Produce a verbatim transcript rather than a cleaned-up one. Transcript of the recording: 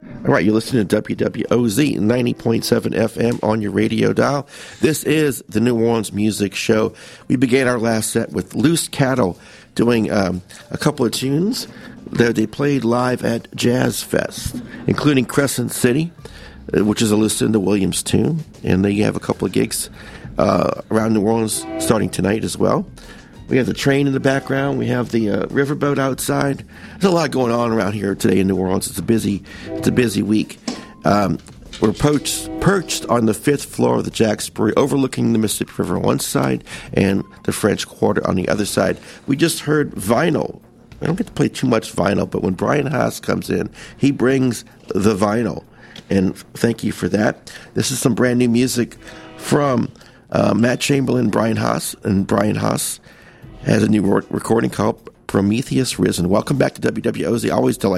All right, you're listening to W W O Z ninety point seven F M on your radio dial. This is the New Orleans Music Show. We began our last set with Loose Cattle doing um, a couple of tunes that they played live at Jazz Fest, including Crescent City, which is a Lucinda Williams tune. And they have a couple of gigs uh, around New Orleans starting tonight as well. We have the train in the background. We have the uh, riverboat outside. There's a lot going on around here today in New Orleans. It's a busy, it's a busy week. Um, we're perched, perched on the fifth floor of the Jack's Brewery, overlooking the Mississippi River on one side and the French Quarter on the other side. We just heard vinyl. I don't get to play too much vinyl, but when Brian Haas comes in, he brings the vinyl. And thank you for that. This is some brand new music from uh, Matt Chamberlain, Brian Haas, and Brian Haas has a new recording called Prometheus Risen. Welcome back to W W O Z. Always delighted.